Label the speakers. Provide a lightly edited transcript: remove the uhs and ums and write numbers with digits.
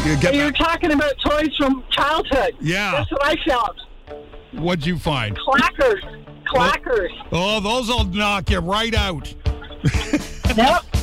Speaker 1: You're talking about toys from childhood.
Speaker 2: Yeah.
Speaker 1: That's what I found.
Speaker 2: What'd you find?
Speaker 1: Clackers.
Speaker 2: Oh, those will knock you right out.
Speaker 1: Yep.